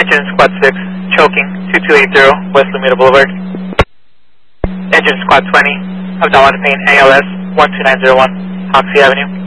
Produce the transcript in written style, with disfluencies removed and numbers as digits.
Engine Squad 6, choking, 2280 West Lamita Boulevard. Engine Squad 20, abdominal pain ALS 12901, Hoxie Avenue.